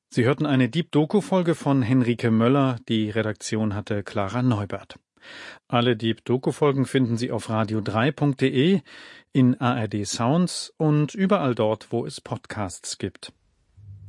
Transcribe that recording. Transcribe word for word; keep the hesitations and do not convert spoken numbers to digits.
Sie hörten eine Deep-Doku-Folge von Henrike Möller, die Redaktion hatte Clara Neubert. Alle Deep-Doku-Folgen finden Sie auf radio drei punkt de, in A R D Sounds und überall dort, wo es Podcasts gibt.